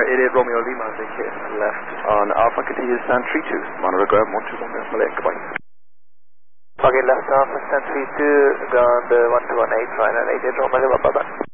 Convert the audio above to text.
88 Romeo Lima, vacate left. On Alpha continues stand 32, monitor ground 121 Malay, goodbye. Okay, left Alpha stand 32, ground 1218, trying 88 Romeo Lima, bye bye.